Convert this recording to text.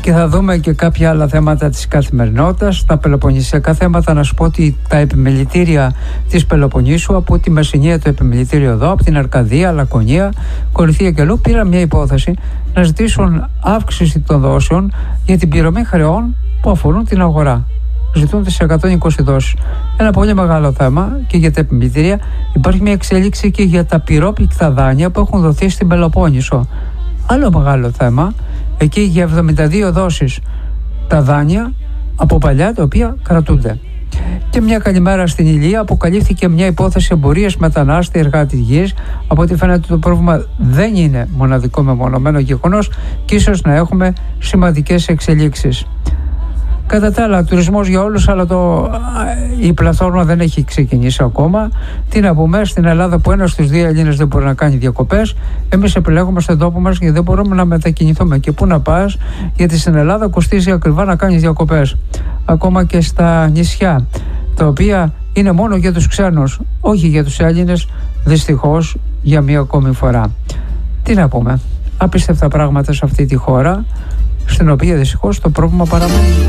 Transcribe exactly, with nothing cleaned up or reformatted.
Και θα δούμε και κάποια άλλα θέματα της καθημερινότητας. Τα πελοποννησιακά θέματα, να σου πω ότι τα επιμελητήρια της Πελοποννήσου, από τη Μεσσηνία το επιμελητήριο εδώ, από την Αρκαδία, Λακωνία, Κορινθία και αλλού, πήραν μια υπόθεση να ζητήσουν αύξηση των δόσεων για την πληρωμή χρεών που αφορούν την αγορά. Ζητούν τις εκατόν είκοσι δόσεις. Ένα πολύ μεγάλο θέμα και για τα επιμελητήρια. Υπάρχει μια εξέλιξη και για τα πυρόπληκτα δάνεια που έχουν δοθεί στην Πελοπόννησο. Άλλο μεγάλο θέμα, εκεί για εβδομήντα δύο δόσεις τα δάνεια από παλιά, τα οποία κρατούνται. Και μια καλημέρα στην Ηλία. Αποκαλύφθηκε μια υπόθεση εμπορίας μετανάστη εργάτη γης. Από ό,τι φαίνεται το πρόβλημα δεν είναι μοναδικό μεμονωμένο γεγονός και ίσως να έχουμε σημαντικές εξελίξεις. Κατά τα άλλα, τουρισμός για όλους, αλλά το, η πλατφόρμα δεν έχει ξεκινήσει ακόμα. Τι να πούμε, στην Ελλάδα που ένας στους δύο Έλληνες δεν μπορεί να κάνει διακοπές, εμείς επιλέγουμε στον τόπο μας γιατί δεν μπορούμε να μετακινηθούμε. Και πού να πας, γιατί στην Ελλάδα κοστίζει ακριβά να κάνεις διακοπές. Ακόμα και στα νησιά, τα οποία είναι μόνο για τους ξένους, όχι για τους Έλληνες, δυστυχώς για μία ακόμη φορά. Τι να πούμε, απίστευτα πράγματα σε αυτή τη χώρα, στην οποία δυστυχώς το πρόβλημα παραμένει.